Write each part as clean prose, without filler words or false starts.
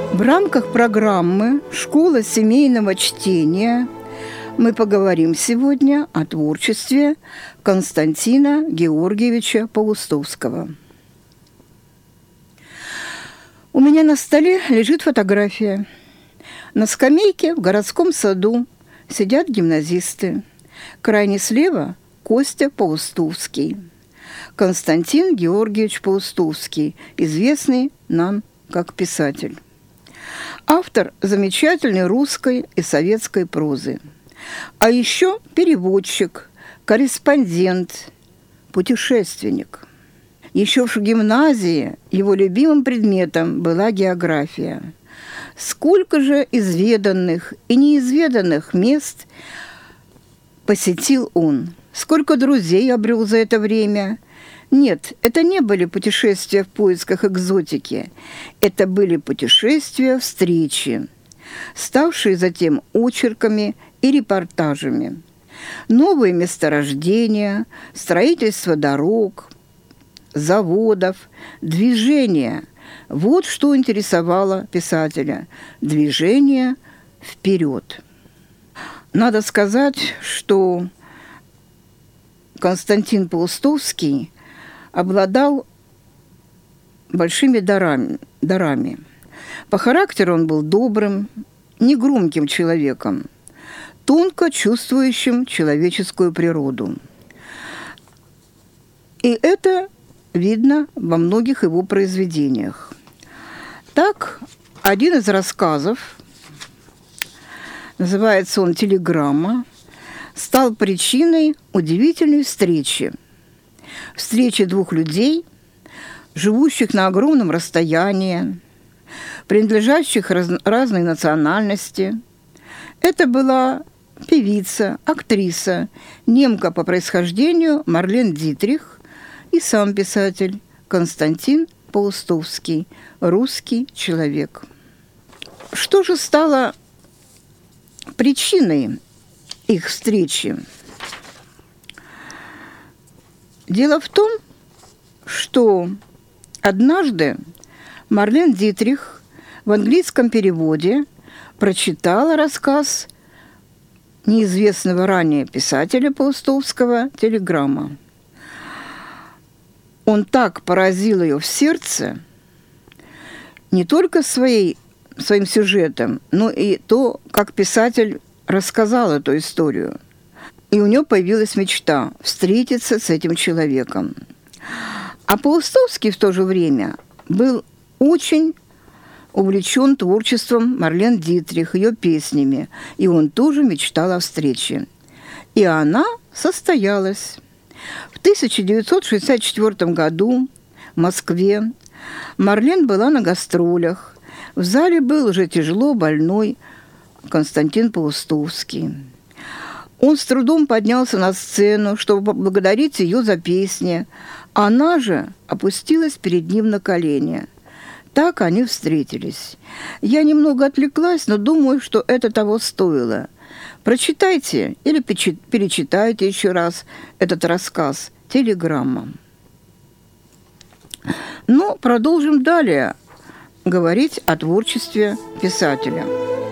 В рамках программы «Школа семейного чтения» мы поговорим сегодня о творчестве Константина Георгиевича Паустовского. У меня на столе лежит фотография. На скамейке в городском саду сидят гимназисты. Крайне слева – Костя Паустовский. Константин Георгиевич Паустовский, известный нам как писатель. Автор замечательной русской и советской прозы. А еще переводчик, корреспондент, путешественник. Еще в гимназии его любимым предметом была география. Сколько же изведанных и неизведанных мест посетил он, сколько друзей обрел за это время. Нет, это не были путешествия в поисках экзотики, это были путешествия, встречи, ставшие затем очерками и репортажами. Новые месторождения, строительство дорог, заводов, движение – вот что интересовало писателя – движение вперед. Надо сказать, что Константин Паустовский обладал большими дарами. По характеру он был добрым, негромким человеком, тонко чувствующим человеческую природу. И это видно во многих его произведениях. Так, один из рассказов, называется он «Телеграмма», стал причиной удивительной встречи. Встречи двух людей, живущих на огромном расстоянии, принадлежащих разной национальности. Это была певица, актриса, немка по происхождению Марлен Дитрих и сам писатель Константин Паустовский, русский человек. Что же стало причиной их встречи? Дело в том, что однажды Марлен Дитрих в английском переводе прочитала рассказ неизвестного ранее писателя Паустовского «Телеграмма». Он так поразил ее в сердце не только своим сюжетом, но и то, как писатель рассказал эту историю. И у нее появилась мечта встретиться с этим человеком. А Паустовский в то же время был очень увлечен творчеством Марлен Дитрих, ее песнями, и он тоже мечтал о встрече. И она состоялась. В 1964 году в Москве Марлен была на гастролях. В зале был уже тяжело больной Константин Паустовский. Он с трудом поднялся на сцену, чтобы поблагодарить ее за песни. Она же опустилась перед ним на колени. Так они встретились. Я немного отвлеклась, но думаю, что это того стоило. Прочитайте или перечитайте еще раз этот рассказ «Телеграмма». Но продолжим далее говорить о творчестве писателя.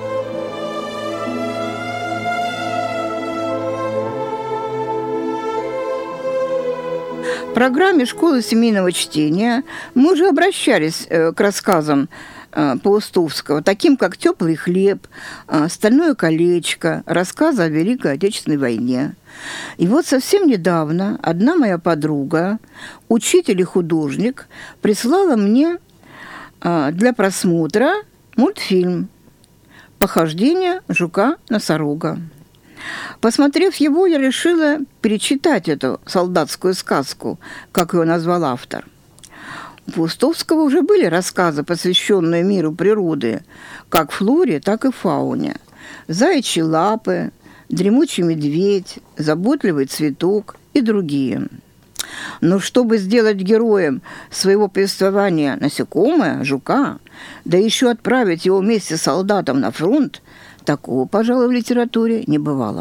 В программе «Школы семейного чтения» мы уже обращались к рассказам Паустовского, таким как «Теплый хлеб», «Стальное колечко», рассказы о Великой Отечественной войне. И вот совсем недавно одна моя подруга, учитель и художник, прислала мне для просмотра мультфильм «Похождение жука-носорога». Посмотрев его, я решила перечитать эту солдатскую сказку, как ее назвал автор. У Паустовского уже были рассказы, посвященные миру природы, как флоре, так и фауне. «Заячьи лапы», «Дремучий медведь», «Заботливый цветок» и другие. Но чтобы сделать героем своего повествования насекомое, жука, да еще отправить его вместе с солдатом на фронт, такого, пожалуй, в литературе не бывало.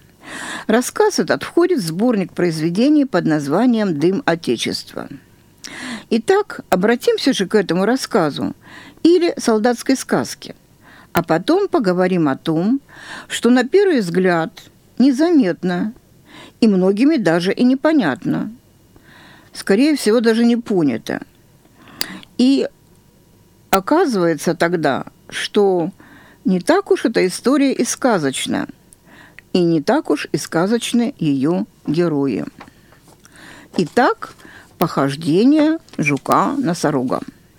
Рассказ этот входит в сборник произведений под названием «Дым Отечества». Итак, обратимся же к этому рассказу или солдатской сказке, а потом поговорим о том, что на первый взгляд незаметно и многими даже и непонятно, скорее всего, даже не понято. И оказывается тогда, что не так уж эта история и сказочна, и не так уж и сказочны ее герои. Итак, похождение жука-носорога.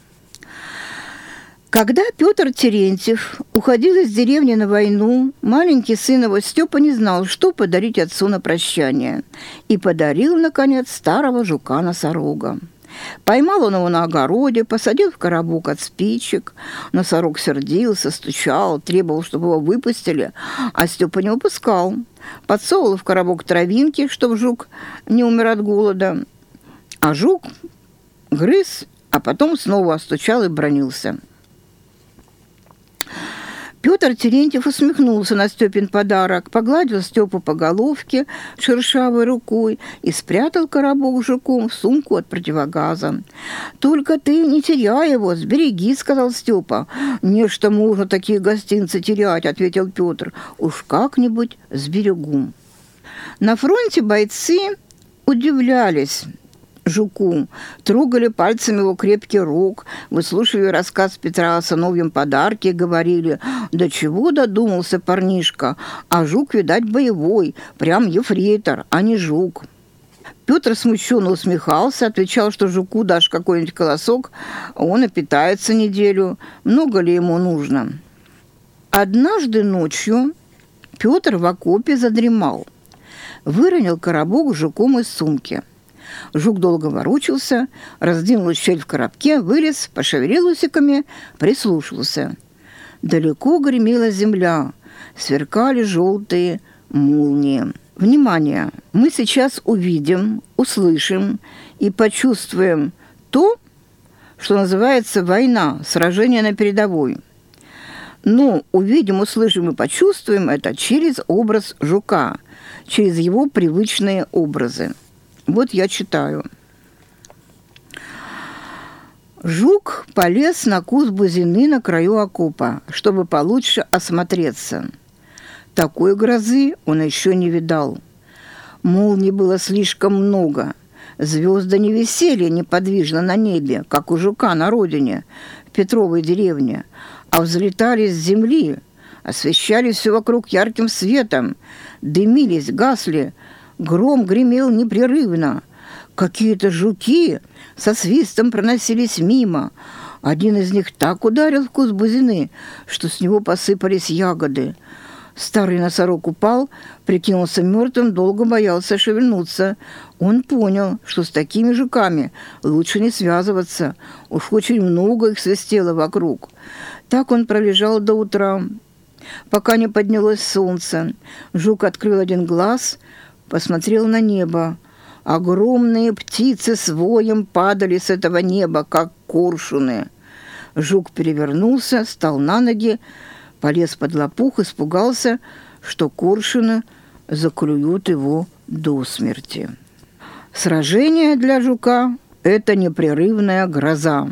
Когда Петр Терентьев уходил из деревни на войну, маленький сын его Степа не знал, что подарить отцу на прощание, и подарил, наконец, старого жука-носорога. Поймал он его на огороде, посадил в коробок от спичек. Носорог сердился, стучал, требовал, чтобы его выпустили, а Степа не выпускал. Подсовывал в коробок травинки, чтобы жук не умер от голода. А жук грыз, а потом снова стучал и бранился. Петр Терентьев усмехнулся на Степин подарок, погладил Степу по головке шершавой рукой и спрятал коробок с жуком в сумку от противогаза. «Только ты не теряй его, сбереги», — сказал Степа. «Нечто можно такие гостинцы терять», — ответил Петр. «Уж как-нибудь сберегу». На фронте бойцы удивлялись жуку, трогали пальцами его крепкий рог, выслушивали рассказ Петра о сыновьем подарке и говорили: «Да чего додумался парнишка, а жук, видать, боевой, прям ефрейтор, а не жук». Петр смущенно усмехался, отвечал, что жуку дашь какой-нибудь колосок, он и питается неделю, много ли ему нужно. Однажды ночью Петр в окопе задремал, выронил коробок с жуком из сумки. Жук долго ворочался, раздвинул щель в коробке, вылез, пошевелил усиками, прислушался. Далеко гремела земля, сверкали желтые молнии. Внимание! Мы сейчас увидим, услышим и почувствуем то, что называется война, сражение на передовой. Но увидим, услышим и почувствуем это через образ жука, через его привычные образы. Вот я читаю. Жук полез на куст бузины на краю окопа, чтобы получше осмотреться. Такой грозы он еще не видал. Молний было слишком много. Звезды не висели неподвижно на небе, как у жука на родине, в Петровой деревне, а взлетали с земли, освещали все вокруг ярким светом, дымились, гасли. Гром гремел непрерывно. Какие-то жуки со свистом проносились мимо. Один из них так ударил в куст бузины, что с него посыпались ягоды. Старый носорог упал, прикинулся мертвым, долго боялся шевельнуться. Он понял, что с такими жуками лучше не связываться. Уж очень много их свистело вокруг. Так он пролежал до утра, пока не поднялось солнце. Жук открыл один глаз, посмотрел на небо. Огромные птицы с воем падали с этого неба, как коршуны. Жук перевернулся, встал на ноги, полез под лопух, испугался, что коршуны заклюют его до смерти. Сражение для жука – это непрерывная гроза.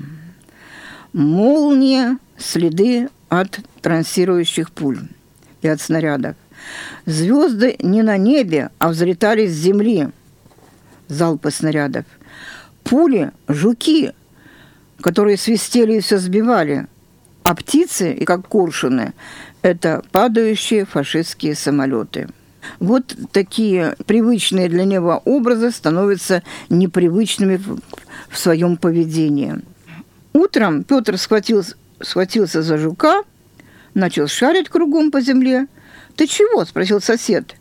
Молния – следы от трассирующих пуль и от снарядов. Звезды не на небе, а взлетали с земли. Залпы снарядов. Пули – жуки, которые свистели и все сбивали. А птицы, и как коршуны, это падающие фашистские самолеты. Вот такие привычные для него образы становятся непривычными в своем поведении. Утром Петр схватился за жука, начал шарить кругом по земле. «Ты чего?» – спросил сосед.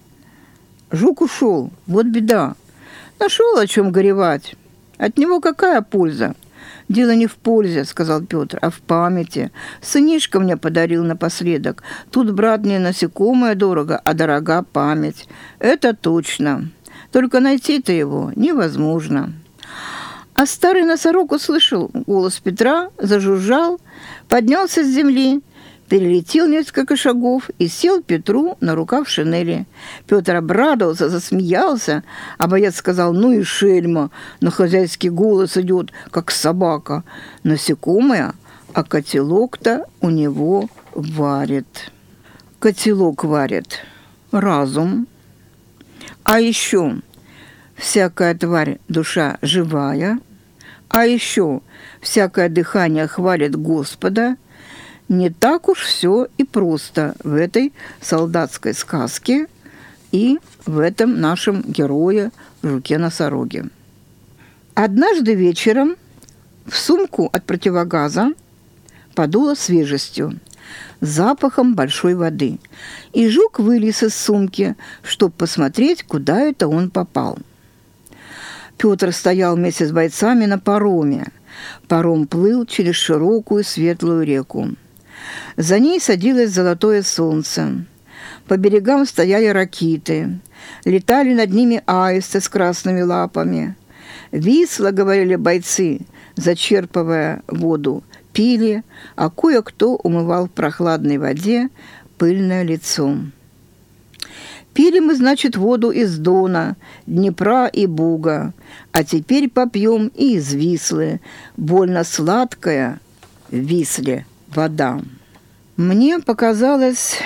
Жук ушел. Вот беда. Нашел о чем горевать. От него какая польза? «Дело не в пользе, — сказал Петр, — а в памяти. Сынишка мне подарил напоследок. Тут, брат, не насекомое дорого, а дорога память. Это точно. Только найти-то его невозможно». А старый носорог услышал голос Петра, зажужжал, поднялся с земли, перелетел несколько шагов и сел Петру на рукав шинели. Петр обрадовался, засмеялся, а боец сказал: «Ну и шельма, на хозяйский голос идет, как собака. Насекомое, а котелок-то у него варит». Котелок варит разум, а еще всякая тварь душа живая, а еще всякое дыхание хвалит Господа. Не так уж все и просто в этой солдатской сказке и в этом нашем герое Жуке-носороге. Однажды вечером в сумку от противогаза подуло свежестью, запахом большой воды, и жук вылез из сумки, чтобы посмотреть, куда это он попал. Петр стоял вместе с бойцами на пароме. Паром плыл через широкую светлую реку. За ней садилось золотое солнце. По берегам стояли ракиты. Летали над ними аисты с красными лапами. «Висло», — говорили бойцы, зачерпывая воду, пили, а кое-кто умывал в прохладной воде пыльное лицо. «Пили мы, значит, воду из Дона, Днепра и Буга, а теперь попьем и из Вислы. Больно сладкая в Висле вода». Мне показалось,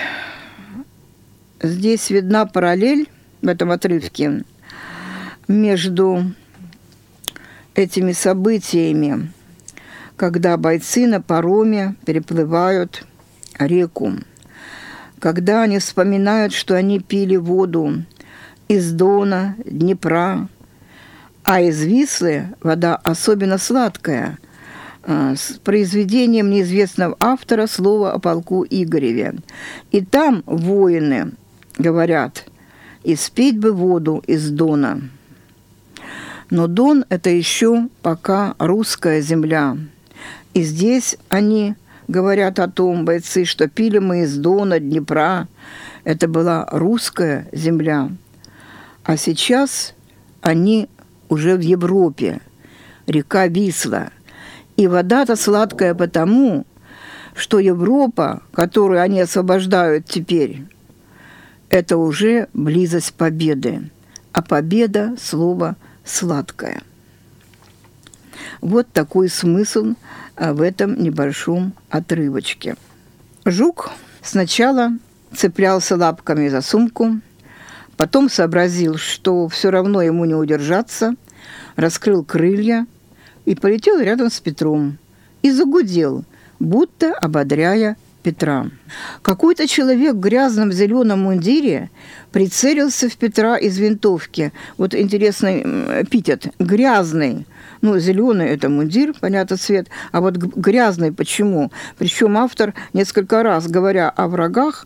здесь видна параллель в этом отрывке между этими событиями, когда бойцы на пароме переплывают реку, когда они вспоминают, что они пили воду из Дона, Днепра, а из Вислы вода особенно сладкая, с произведением неизвестного автора «Слово о полку Игореве». И там воины говорят: «Испить бы воду из Дона». Но Дон – это еще пока русская земля. И здесь они говорят о том, бойцы, что пили мы из Дона, Днепра. Это была русская земля. А сейчас они уже в Европе. Река Висла. И вода-то сладкая потому, что Европа, которую они освобождают теперь, это уже близость победы. А победа – слово «сладкое». Вот такой смысл в этом небольшом отрывочке. Жук сначала цеплялся лапками за сумку, потом сообразил, что все равно ему не удержаться, раскрыл крылья и полетел рядом с Петром и загудел, будто ободряя Петра. Какой-то человек в грязном зеленом мундире прицелился в Петра из винтовки. Вот интересный эпитет – грязный. Ну, зеленый – это мундир, понятно, цвет, а вот грязный почему? Причем автор несколько раз, говоря о врагах,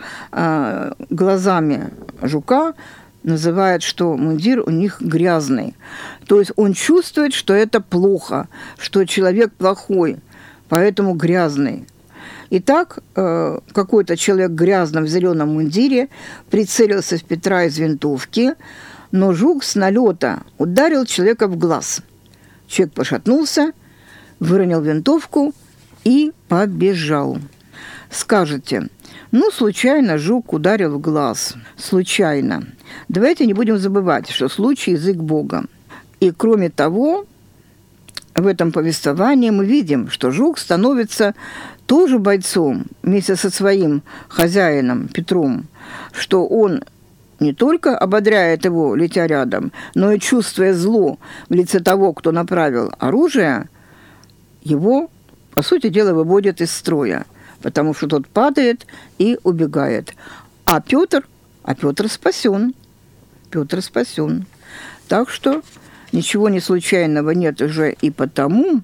глазами жука, называет, что мундир у них грязный. То есть он чувствует, что это плохо, что человек плохой, поэтому грязный. Итак, какой-то человек в грязном зеленом мундире прицелился в Петра из винтовки, но жук с налета ударил человека в глаз. Человек пошатнулся, выронил винтовку и побежал. Скажете: ну, случайно жук ударил в глаз. Случайно. Давайте не будем забывать, что случай – язык Бога. И кроме того, в этом повествовании мы видим, что жук становится тоже бойцом вместе со своим хозяином Петром, что он не только ободряет его, летя рядом, но и, чувствуя зло в лице того, кто направил оружие, его, по сути дела, выводит из строя, потому что тот падает и убегает. А Петр спасен. Петр спасен. Так что ничего не случайного нет уже и потому,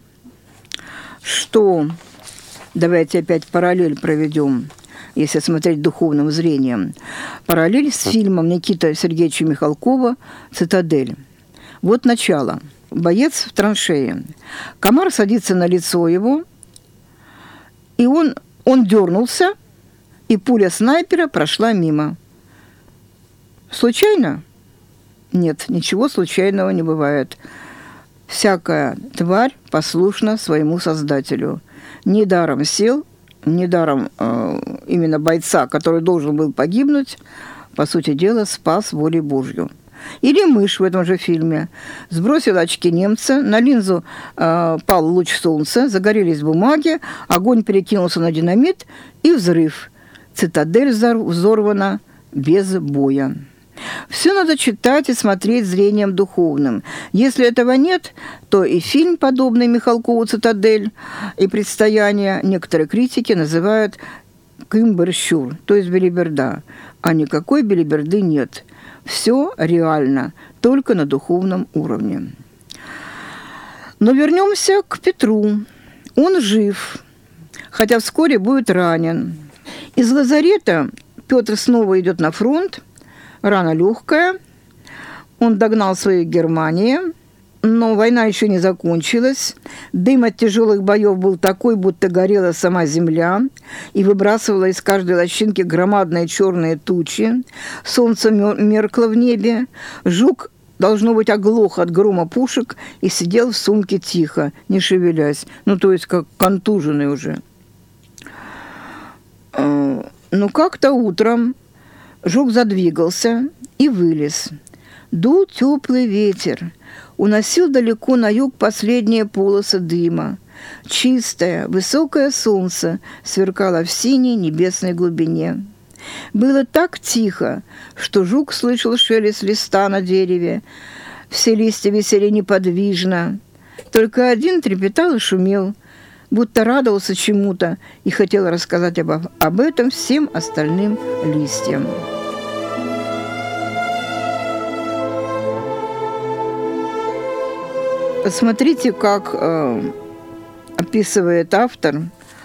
что, давайте опять параллель проведем, если смотреть духовным зрением. Параллель с фильмом Никиты Сергеевича Михалкова «Цитадель». Вот начало. Боец в траншее. Комар садится на лицо его, и он дернулся, и пуля снайпера прошла мимо. Случайно? Нет, ничего случайного не бывает. Всякая тварь послушна своему создателю. Недаром сел недаром именно бойца, который должен был погибнуть, по сути дела, спас волей Божью. Или мышь в этом же фильме. Сбросила очки немца, на линзу пал луч солнца, загорелись бумаги, огонь перекинулся на динамит и взрыв. Цитадель взорвана без боя. Все надо читать и смотреть зрением духовным. Если этого нет, то и фильм, подобный Михалкову «Цитадель» и «Предстояние», некоторые критики называют кымберщур, то есть белиберда. А никакой белиберды нет. Все реально, только на духовном уровне. Но вернемся к Петру. Он жив, хотя вскоре будет ранен. Из лазарета Петр снова идет на фронт. Рана легкая. Он догнал свою Германию, но война еще не закончилась. Дым от тяжелых боев был такой, будто горела сама земля и выбрасывала из каждой лощинки громадные черные тучи. Солнце меркло в небе. Жук, должно быть, оглох от грома пушек и сидел в сумке тихо, не шевелясь. Ну, то есть, как контуженный уже. Но как-то утром Жук задвигался и вылез. Дул теплый ветер, уносил далеко на юг последние полосы дыма. Чистое, высокое солнце сверкало в синей небесной глубине. Было так тихо, что Жук слышал шелест листа на дереве. Все листья висели неподвижно. Только один трепетал и шумел, будто радовался чему-то и хотел рассказать об этом всем остальным листьям. Посмотрите, как описывает автор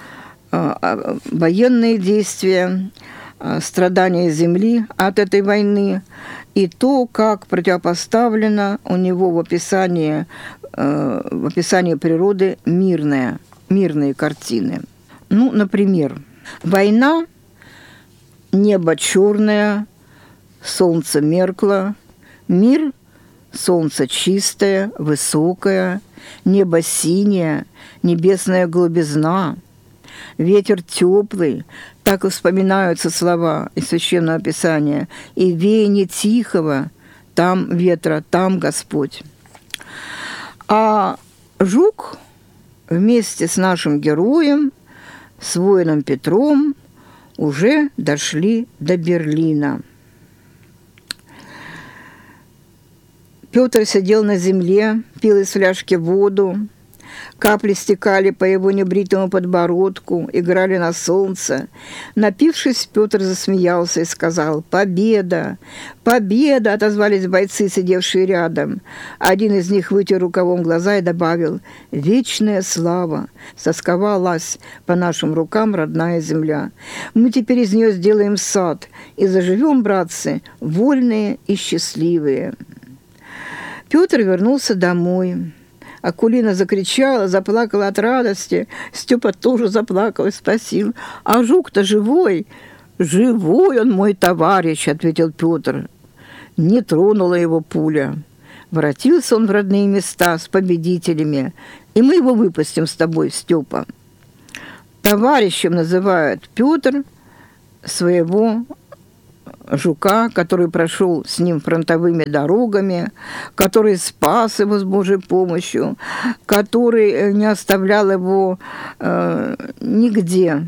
военные действия, страдания земли от этой войны и то, как противопоставлено у него в описании природы мирные картины. Ну, например, война, небо черное, солнце меркло, мир – солнце чистое, высокое, небо синее, небесная голубизна, ветер теплый, так и вспоминаются слова из Священного Писания, и веяние тихого, там ветра, там Господь. А Жук вместе с нашим героем, с воином Петром, уже дошли до Берлина. Петр сидел на земле, пил из фляжки воду. Капли стекали по его небритому подбородку, играли на солнце. Напившись, Петр засмеялся и сказал: «Победа! Победа!» — отозвались бойцы, сидевшие рядом. Один из них вытер рукавом глаза и добавил: «Вечная слава! Сосковалась по нашим рукам родная земля. Мы теперь из нее сделаем сад и заживем, братцы, вольные и счастливые». Петр вернулся домой. Акулина закричала, заплакала от радости. Степа тоже заплакал и спросил: «А Жук-то живой?» «Живой он, мой товарищ», — ответил Петр. Не тронула его пуля. Воротился он в родные места с победителями, и мы его выпустим с тобой, Степа. Товарищем называет Петр своего Жука, который прошел с ним фронтовыми дорогами, который спас его с Божьей помощью, который не оставлял его нигде,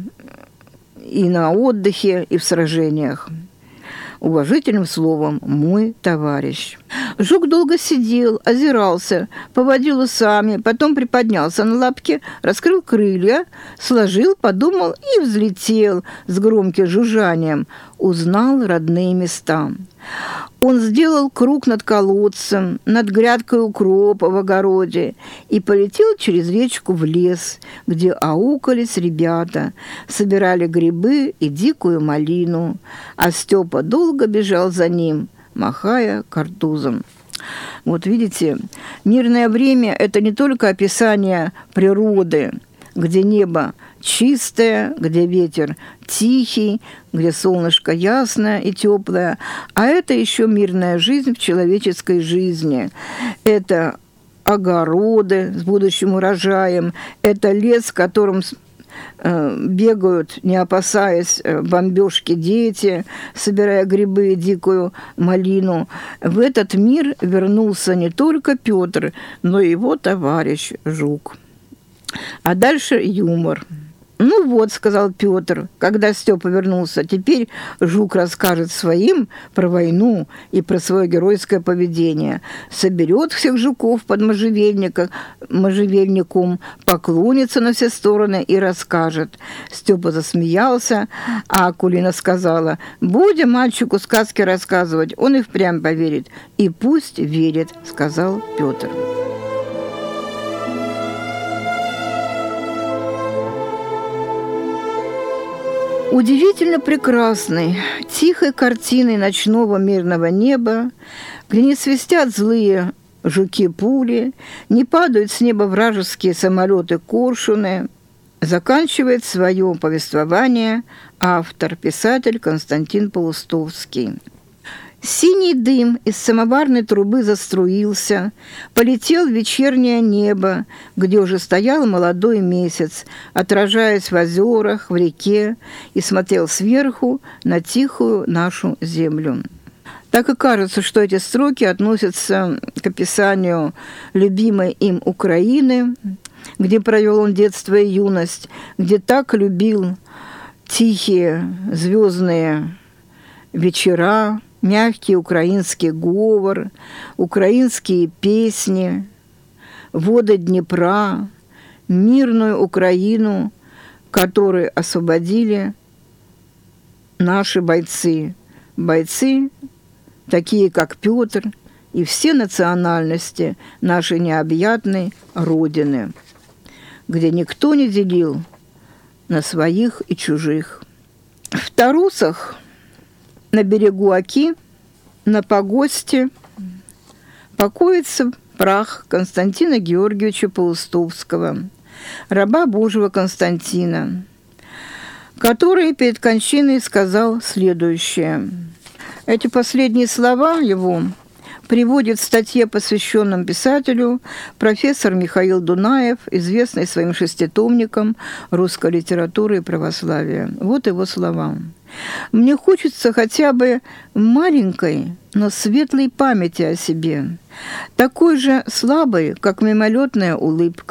и на отдыхе, и в сражениях. Уважительным словом «мой товарищ». Жук долго сидел, озирался, поводил усами, потом приподнялся на лапки, раскрыл крылья, сложил, подумал и взлетел с громким жужжанием. Узнал родные места. Он сделал круг над колодцем, над грядкой укропа в огороде и полетел через речку в лес, где аукались ребята, собирали грибы и дикую малину, а Степа долго бежал за ним, махая картузом. Вот видите, мирное время – это не только описание природы, где небо чистое, где ветер тихий, где солнышко ясное и теплое, а это еще мирная жизнь в человеческой жизни. Это огороды с будущим урожаем, это лес, в котором бегают, не опасаясь бомбежки, дети, собирая грибы и дикую малину. В этот мир вернулся не только Петр, но и его товарищ Жук. А дальше юмор. «Ну вот», — сказал Петр, когда Степа вернулся, «теперь Жук расскажет своим про войну и про свое геройское поведение. Соберет всех жуков под можжевельником, поклонится на все стороны и расскажет». Степа засмеялся, а Акулина сказала: «Будем мальчику сказки рассказывать, он и впрямь поверит». «И пусть верит», — сказал Петр. Удивительно прекрасной, тихой картиной ночного мирного неба, где не свистят злые жуки-пули, не падают с неба вражеские самолеты-коршуны, заканчивает свое повествование автор, писатель Константин Паустовский. Синий дым из самоварной трубы заструился, полетел в вечернее небо, где уже стоял молодой месяц, отражаясь в озерах, в реке, и смотрел сверху на тихую нашу землю. Так и кажется, что эти строки относятся к описанию любимой им Украины, где провел он детство и юность, где так любил тихие звездные вечера, мягкий украинский говор, украинские песни, воды Днепра, мирную Украину, которую освободили наши бойцы. Бойцы, такие как Петр, и все национальности нашей необъятной Родины, где никто не делил на своих и чужих. В Тарусах, на берегу Оки, на погосте, покоится прах Константина Георгиевича Паустовского, раба Божьего Константина, который перед кончиной сказал следующее. Эти последние слова его приводит в статье, посвященном писателю, профессор Михаил Дунаев, известный своим шеститомником русской литературы и православия. Вот его слова. «Мне хочется хотя бы маленькой, но светлой памяти о себе, такой же слабой, как мимолетная улыбка.